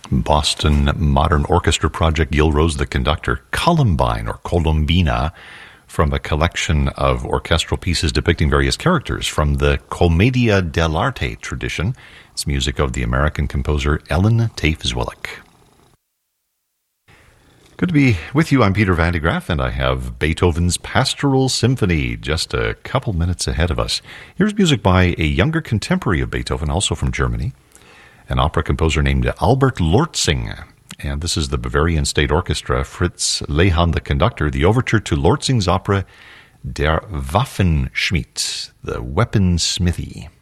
Boston Modern Orchestra Project, Gil Rose the conductor, Columbine or Colombina, from a collection of orchestral pieces depicting various characters from the Commedia dell'arte tradition. It's music of the American composer Ellen Tafe Zwillik. Good to be with you. I'm Peter Van de Graaff, and I have Beethoven's Pastoral Symphony just a couple minutes ahead of us. Here's music by a younger contemporary of Beethoven, also from Germany, an opera composer named Albert Lortzing. And this is the Bavarian State Orchestra, Fritz Lehmann the conductor, the overture to Lortzing's opera Der Waffenschmied, the Weaponsmithy.